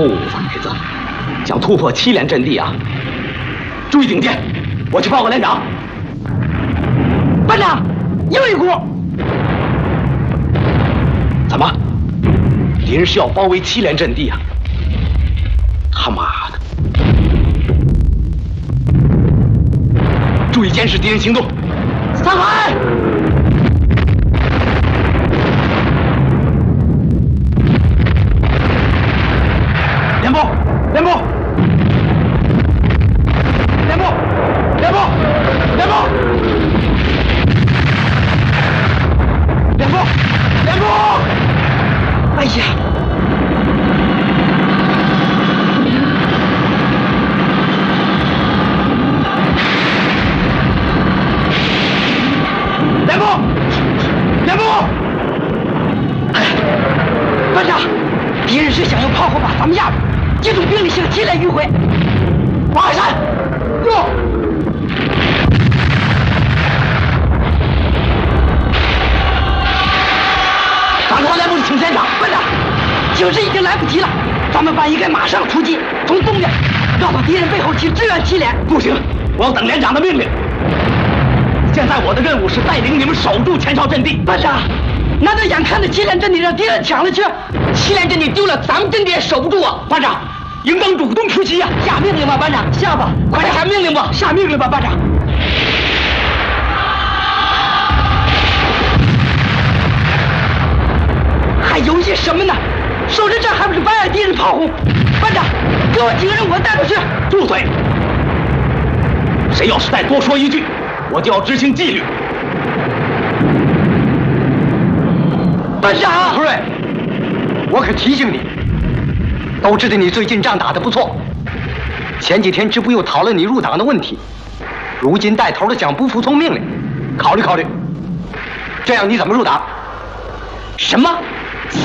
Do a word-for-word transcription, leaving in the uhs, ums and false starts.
兔崽子，想突破七连阵地啊！注意警戒，我去报告连长。 班长，又一股！ 怎么？敌人是要包围七连阵地啊！他妈的！注意监视敌人行动。 散开！ 连部，连部，连部，连部，连部，连部，连部！ 哎呀！ 连部，连部！ 哎，班长，敌人是想用炮火把咱们压住，集中兵力向七连迂回。 往海山，入！赶快连部请连长。 班长，警示已经来不及了，咱们班应该马上出击，从东边绕到敌人背后去支援七连。 不行，我要等连长的命令。现在我的任务是带领你们守住前哨阵地。 班长，难道眼看着七连阵地让敌人抢了去？七连阵地丢了，咱们阵地也守不住啊！ 班长，应当主动出击呀！ 下命令吧，班长，下吧，快点下命令吧，下命令吧，班长。还犹豫什么呢？守着这还不是白挨敌人炮轰？班长，给我几个人，我带过去。 住嘴！谁要是再多说一句，我就要执行纪律。 班长， 福瑞，我可提醒你，都知道你最近仗打得不错，前几天支部又讨论你入党的问题，如今带头的想不服从命令，考虑考虑，这样你怎么入党？ 什么？